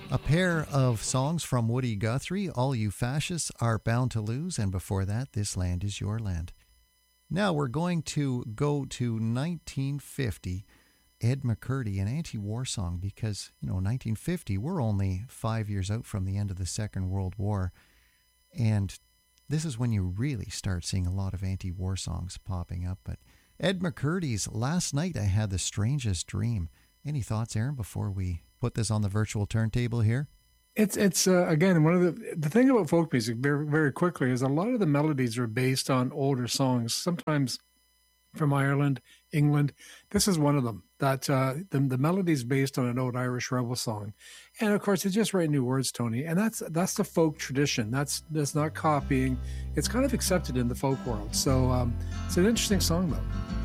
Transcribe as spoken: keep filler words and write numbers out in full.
A pair of songs from Woody Guthrie, All You Fascists Are Bound to Lose, and before that, This Land Is Your Land. Now we're going to go to nineteen fifty, Ed McCurdy, an anti-war song, because, you know, nineteen fifty, we're only five years out from the end of the Second World War, and this is when you really start seeing a lot of anti-war songs popping up. But Ed McCurdy's Last Night I Had the Strangest Dream. Any thoughts, Aaron, before we put this on the virtual turntable here? It's it's uh, again, one of the the thing about folk music very very quickly is a lot of the melodies are based on older songs, sometimes from Ireland, England. This is one of them. That uh, the the melody's based on an old Irish rebel song, and of course, they just write new words, Tony. And that's that's the folk tradition. That's that's not copying. It's kind of accepted in the folk world. So um, it's an interesting song, though.